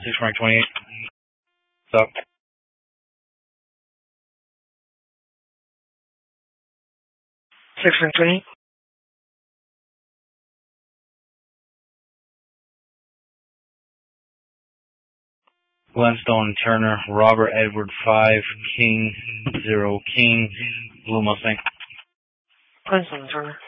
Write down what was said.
6 Frank 28. Stop. 6 Frank 28. Glenstone Turner, Robert Edward 5, King 0, King, Blue Mustang. Glenstone Turner.